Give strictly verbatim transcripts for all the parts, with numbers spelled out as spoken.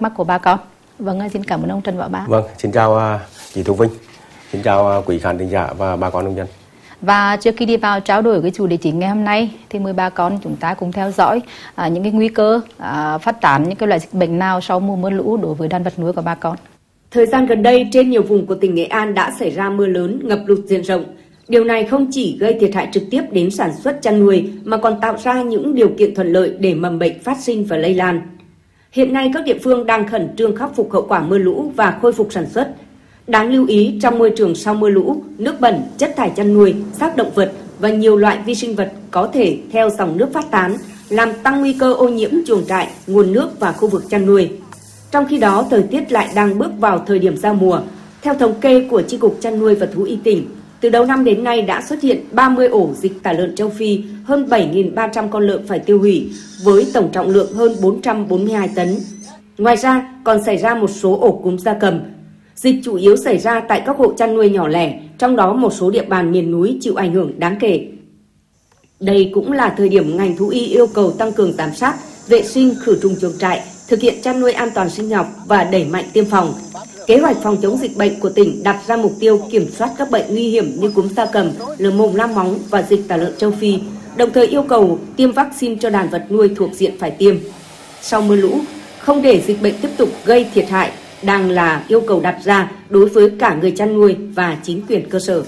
thắc mắc của bà con. Vâng, xin cảm ơn ông Trần Võ Bá. Vâng, xin chào chị Thu Vinh, xin chào quý khán thính giả và bà con nông dân. Và trước khi đi vào trao đổi với chủ đề chính ngày hôm nay thì mời bà con chúng ta cùng theo dõi à, những cái nguy cơ à, phát tán những cái loại dịch bệnh nào sau mùa mưa lũ đối với đàn vật nuôi của bà con. Thời gian gần đây trên nhiều vùng của tỉnh Nghệ An đã xảy ra mưa lớn, ngập lụt diện rộng. Điều này không chỉ gây thiệt hại trực tiếp đến sản xuất chăn nuôi mà còn tạo ra những điều kiện thuận lợi để mầm bệnh phát sinh và lây lan. Hiện nay các địa phương đang khẩn trương khắc phục hậu quả mưa lũ và khôi phục sản xuất. Đáng lưu ý, trong môi trường sau mưa lũ, nước bẩn, chất thải chăn nuôi, xác động vật và nhiều loại vi sinh vật có thể theo dòng nước phát tán, làm tăng nguy cơ ô nhiễm chuồng trại, nguồn nước và khu vực chăn nuôi. Trong khi đó, thời tiết lại đang bước vào thời điểm giao mùa. Theo thống kê của Chi cục Chăn nuôi và Thú y tỉnh, từ đầu năm đến nay đã xuất hiện ba mươi ổ dịch tả lợn châu Phi, hơn bảy nghìn ba trăm con lợn phải tiêu hủy, với tổng trọng lượng hơn bốn trăm bốn mươi hai tấn. Ngoài ra, còn xảy ra một số ổ cúm gia cầm. Dịch chủ yếu xảy ra tại các hộ chăn nuôi nhỏ lẻ, trong đó một số địa bàn miền núi chịu ảnh hưởng đáng kể. Đây cũng là thời điểm ngành thú y yêu cầu tăng cường giám sát, vệ sinh khử trùng chuồng trại, thực hiện chăn nuôi an toàn sinh học và đẩy mạnh tiêm phòng. Kế hoạch phòng chống dịch bệnh của tỉnh đặt ra mục tiêu kiểm soát các bệnh nguy hiểm như cúm gia cầm, lở mồm long móng và dịch tả lợn châu Phi, đồng thời yêu cầu tiêm vaccine cho đàn vật nuôi thuộc diện phải tiêm. Sau mưa lũ, không để dịch bệnh tiếp tục gây thiệt hại đang là yêu cầu đặt ra đối với cả người chăn nuôi và chính quyền cơ sở.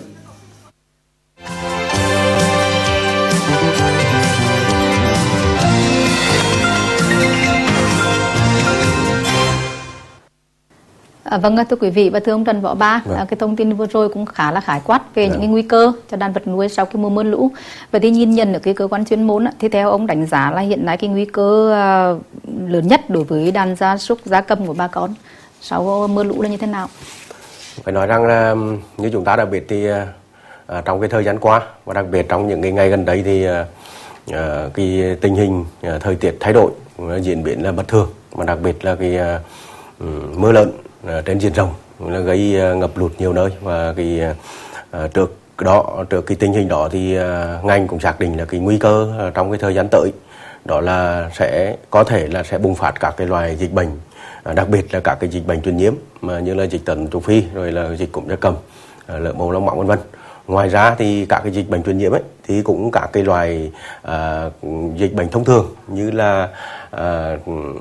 À, vâng, thưa quý vị và thưa ông Trần Võ Bá, vâng. à, cái thông tin vừa rồi cũng khá là khái quát về vâng. những cái nguy cơ cho đàn vật nuôi sau cái mùa mưa lũ. Vậy thì nhìn nhận ở cái cơ quan chuyên môn, thì theo ông đánh giá là hiện nay cái nguy cơ uh, lớn nhất đối với đàn gia súc, gia cầm của bà con sau mưa lũ là như thế nào? Phải nói rằng là như chúng ta đã biết thì uh, trong cái thời gian qua và đặc biệt trong những cái ngày gần đây thì uh, uh, cái tình hình uh, thời tiết thay đổi uh, diễn biến là bất thường, mà đặc biệt là cái uh, mưa lớn uh, trên diện rộng là gây uh, ngập lụt nhiều nơi. Và cái uh, trước đó trước cái tình hình đó thì uh, ngành cũng xác định là cái nguy cơ uh, trong cái thời gian tới đó là sẽ có thể là sẽ bùng phát các cái loài dịch bệnh, đặc biệt là các cái dịch bệnh truyền nhiễm mà như là dịch tả châu Phi, rồi là dịch cúm gia cầm, lở mồm long móng vân vân. Ngoài ra thì các cái dịch bệnh truyền nhiễm ấy thì cũng các cái loài à, dịch bệnh thông thường như là à,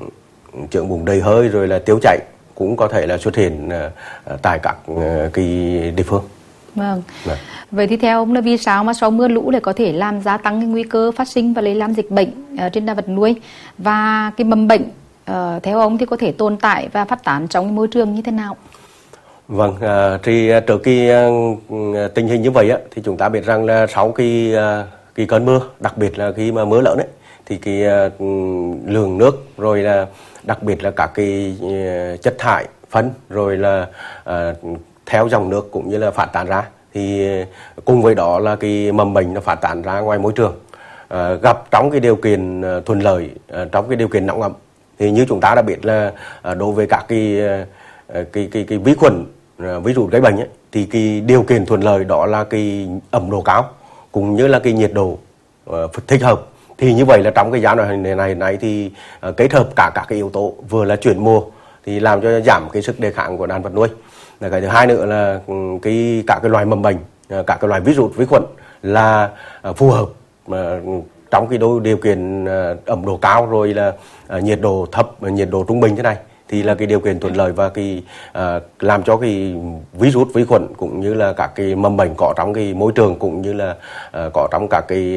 chưởng bụng đầy hơi rồi là tiêu chảy cũng có thể là xuất hiện à, tại các à, cái địa phương. Vâng. Vâng. Vậy thì theo ông là vì sao mà sau mưa lũ lại có thể làm gia tăng cái nguy cơ phát sinh và lây lan dịch bệnh uh, trên đàn vật nuôi, và cái mầm bệnh uh, theo ông thì có thể tồn tại và phát tán trong cái môi trường như thế nào? Vâng, uh, thì uh, trước khi uh, tình hình như vậy á, thì chúng ta biết rằng là sau khi uh, cái cơn mưa, đặc biệt là khi mà mưa lớn ấy, thì cái uh, lượng nước rồi là đặc biệt là các cái uh, chất thải, phân rồi là uh, theo dòng nước cũng như là phát tán ra, thì cùng với đó là cái mầm bệnh nó phát tán ra ngoài môi trường, à, gặp trong cái điều kiện thuận lợi, à, trong cái điều kiện nóng ẩm. Thì như chúng ta đã biết là à, đối với các cái cái cái, cái vi khuẩn, à, virus gây bệnh ấy, thì cái điều kiện thuận lợi đó là cái ẩm độ cao cũng như là cái nhiệt độ à, thích hợp. Thì như vậy là trong cái giai đoạn này này này thì à, kết hợp cả các cái yếu tố, vừa là chuyển mùa thì làm cho giảm cái sức đề kháng của đàn vật nuôi. Cái thứ hai nữa là cái các cái loài mầm bệnh, các cái loài virus vi khuẩn là phù hợp trong cái điều kiện ẩm độ cao rồi là nhiệt độ thấp, nhiệt độ trung bình thế này, thì là cái điều kiện thuận lợi và cái làm cho cái virus vi khuẩn cũng như là các cái mầm bệnh có trong cái môi trường cũng như là có trong các cái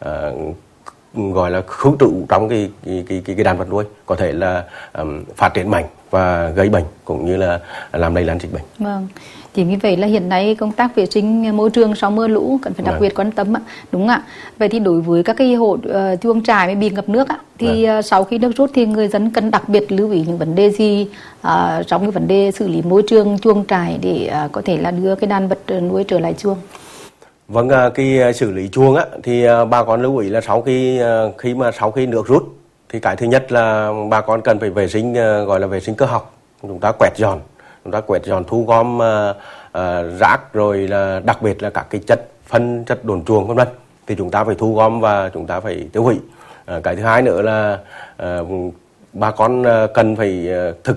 gọi là khứ trữ trong cái cái cái cái đàn vật nuôi có thể là um, phát triển mạnh và gây bệnh cũng như là làm lây lan dịch bệnh. Vâng. Chỉ như vậy là hiện nay công tác vệ sinh môi trường sau mưa lũ cần phải đặc vâng. biệt quan tâm ạ, đúng ạ. Vậy thì đối với các cái hộ uh, chuồng trại bị ngập nước ạ, thì vâng. uh, sau khi nước rút thì người dân cần đặc biệt lưu ý những vấn đề gì uh, trong cái vấn đề xử lý môi trường chuồng trại để uh, có thể là đưa cái đàn vật nuôi trở lại chuồng? Vâng, cái xử lý chuồng á thì bà con lưu ý là sau khi khi mà sau khi nước rút thì cái thứ nhất là bà con cần phải vệ sinh, gọi là vệ sinh cơ học, chúng ta quét dọn, chúng ta quét dọn thu gom uh, uh, rác rồi là đặc biệt là các cái chất phân, chất đồn chuồng vân vân thì chúng ta phải thu gom và chúng ta phải tiêu hủy. Uh, cái thứ hai nữa là uh, bà con uh, cần phải uh, thực